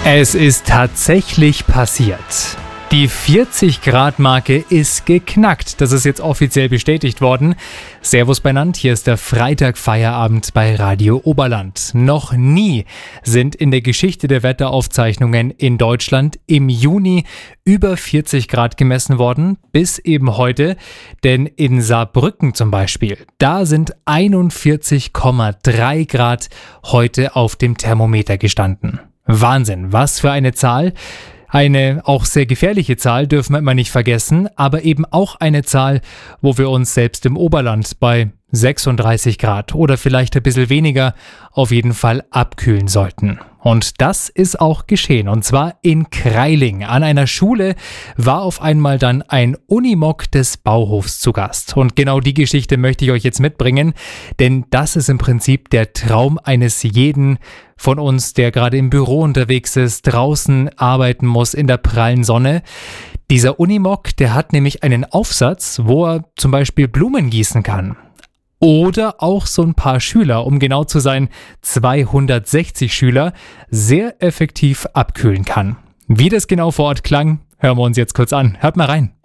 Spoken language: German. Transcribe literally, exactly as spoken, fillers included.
Es ist tatsächlich passiert. Die vierzig Grad Marke ist geknackt. Das ist jetzt offiziell bestätigt worden. Servus benannt, hier ist der Freitag-Feierabend bei Radio Oberland. Noch nie sind in der Geschichte der Wetteraufzeichnungen in Deutschland im Juni über vierzig Grad gemessen worden, bis eben heute. Denn in Saarbrücken zum Beispiel, da sind einundvierzig Komma drei Grad heute auf dem Thermometer gestanden. Wahnsinn, was für eine Zahl. Eine auch sehr gefährliche Zahl dürfen wir immer nicht vergessen, aber eben auch eine Zahl, wo wir uns selbst im Oberland bei sechsunddreißig Grad oder vielleicht ein bisschen weniger auf jeden Fall abkühlen sollten. Und das ist auch geschehen, und zwar in Kreiling. An einer Schule war auf einmal dann ein Unimog des Bauhofs zu Gast. Und genau die Geschichte möchte ich euch jetzt mitbringen, denn das ist im Prinzip der Traum eines jeden von uns, der gerade im Büro unterwegs ist, draußen arbeiten muss in der prallen Sonne. Dieser Unimog, der hat nämlich einen Aufsatz, wo er zum Beispiel Blumen gießen kann. Oder auch so ein paar Schüler, um genau zu sein, zweihundertsechzig Schüler, sehr effektiv abkühlen kann. Wie das genau vor Ort klang, hören wir uns jetzt kurz an. Hört mal rein.